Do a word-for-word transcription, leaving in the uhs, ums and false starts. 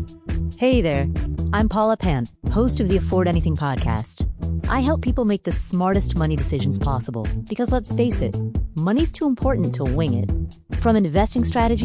Hey there, I'm Paula Pant, host of the Afford Anything podcast. I help people make the smartest money decisions possible because let's face it, money's too important to wing it. From investing strategies